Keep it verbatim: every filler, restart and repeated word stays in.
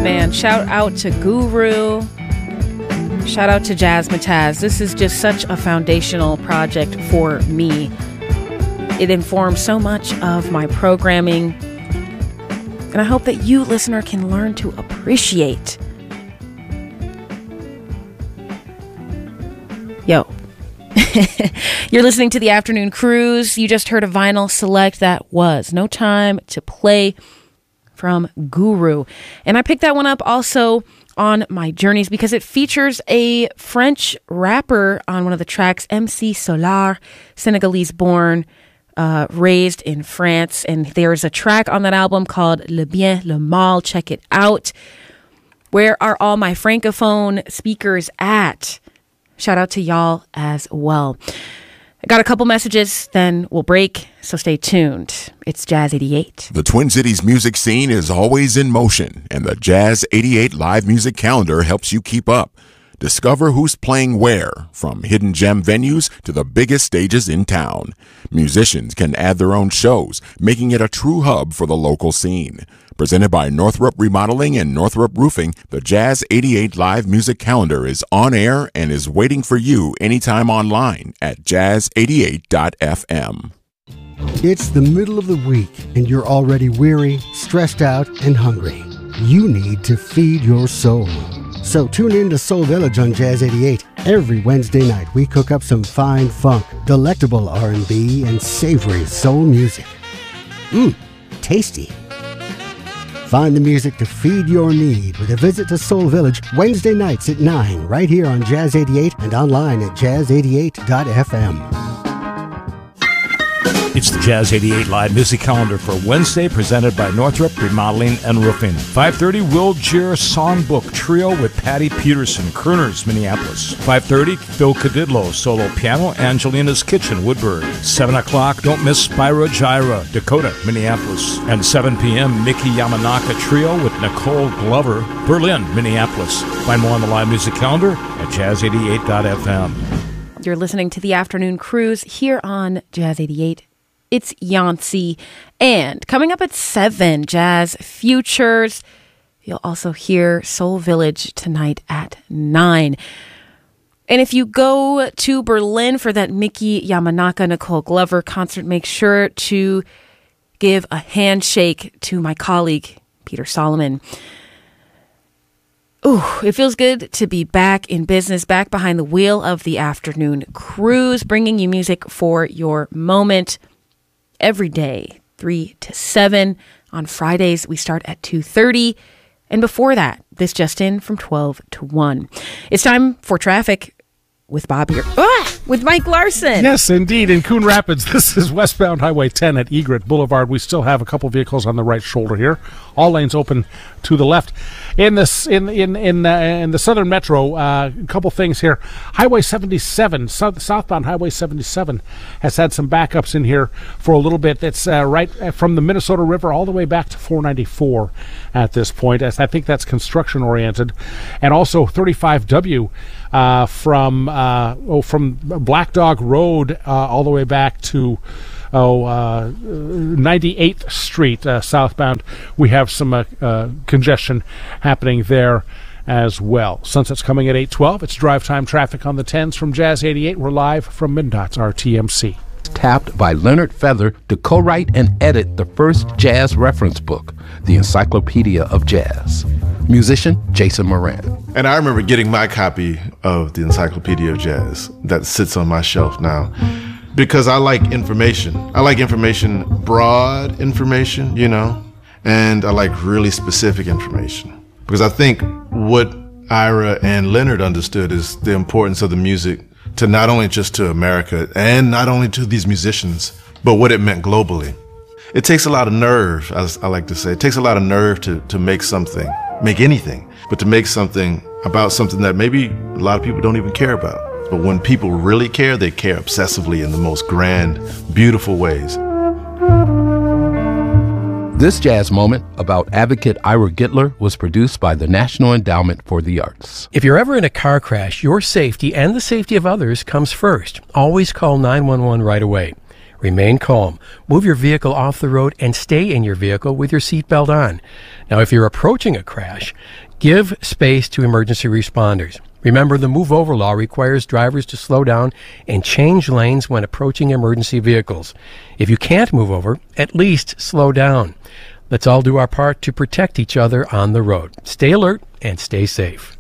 man. Shout out to Guru. Shout out to Jazzmatazz. This is just such a foundational project for me. It informs so much of my programming. And I hope that you, listener, can learn to appreciate. Yo. You're listening to the Afternoon Cruise. You just heard a vinyl select that was No Time to Play from Guru. And I picked that one up also on my journeys because it features a French rapper on one of the tracks, M C Solar, Senegalese born, uh, raised in France. And there's a track on that album called Le Bien, Le Mal. Check it out. Where are all my Francophone speakers at? Shout out to y'all as well. I got a couple messages, then we'll break, so stay tuned. It's Jazz eighty-eight. The Twin Cities music scene is always in motion, and the Jazz eighty-eight live music calendar helps you keep up. Discover who's playing where, from hidden gem venues to the biggest stages in town. Musicians can add their own shows, making it a true hub for the local scene. Presented by Northrop Remodeling and Northrop Roofing, the Jazz eighty-eight live music calendar is on air and is waiting for you anytime online at jazz eighty-eight dot f m. It's the middle of the week and you're already weary, stressed out, and hungry. You need to feed your soul. So tune in to Soul Village on Jazz eighty-eight. Every Wednesday night we cook up some fine funk, delectable R and B, and savory soul music. Mmm, tasty. Find the music to feed your need with a visit to Soul Village Wednesday nights at nine right here on Jazz eighty-eight and online at jazz eighty-eight dot f m. It's the Jazz eighty-eight live music calendar for Wednesday, presented by Northrop Remodeling and Roofing. five thirty, Will Jir Songbook Trio with Patty Peterson, Crooners, Minneapolis. five thirty, Phil Cadidlo, solo piano, Angelina's Kitchen, Woodbury. seven o'clock, don't miss Spyro Gyra, Dakota, Minneapolis. And seven p.m., Mickey Yamanaka Trio with Nicole Glover, Berlin, Minneapolis. Find more on the live music calendar at jazz eighty-eight dot f m. You're listening to the Afternoon Cruise here on Jazz eighty-eight. It's Yancey. And coming up at seven, Jazz Futures. You'll also hear Soul Village tonight at nine. And if you go to Berlin for that Mickey Yamanaka, Nicole Glover concert, make sure to give a handshake to my colleague, Peter Solomon. Ooh, it feels good to be back in business, back behind the wheel of the Afternoon Cruise, bringing you music for your moment. Every day, three to seven. On Fridays, we start at two thirty. And before that, this just in from twelve to one. It's time for traffic with Bob here. Ah, with Mike Larson. Yes, indeed. In Coon Rapids, this is westbound Highway ten at Egret Boulevard. We still have a couple vehicles on the right shoulder here. All lanes open to the left. In this, in in in, uh, in the Southern Metro, uh, a couple things here. Highway seventy-seven, south, southbound Highway seventy-seven, has had some backups in here for a little bit. It's uh, right from the Minnesota River all the way back to four ninety-four at this point. As I think that's construction oriented, and also thirty-five W uh, from uh, oh from Black Dog Road uh, all the way back to. Oh, uh, ninety-eighth Street uh, southbound. We have some uh, uh, congestion happening there as well. Sunset's coming at eight twelve. It's drive time traffic on the tens from Jazz eighty-eight. We're live from Midnot's R T M C. Tapped by Leonard Feather to co-write and edit the first jazz reference book, The Encyclopedia of Jazz. Musician Jason Moran. And I remember getting my copy of The Encyclopedia of Jazz that sits on my shelf now. Because I like information. I like information, broad information, you know, and I like really specific information. Because I think what Ira and Leonard understood is the importance of the music to not only just to America and not only to these musicians, but what it meant globally. It takes a lot of nerve, as I like to say. It takes a lot of nerve to, to make something, make anything, but to make something about something that maybe a lot of people don't even care about. But when people really care, they care obsessively in the most grand, beautiful ways. This jazz moment about advocate Ira Gitler was produced by the National Endowment for the Arts. If you're ever in a car crash, your safety and the safety of others comes first. Always call nine one one right away. Remain calm. Move your vehicle off the road and stay in your vehicle with your seatbelt on. Now, if you're approaching a crash, give space to emergency responders. Remember, the Move Over law requires drivers to slow down and change lanes when approaching emergency vehicles. If you can't move over, at least slow down. Let's all do our part to protect each other on the road. Stay alert and stay safe.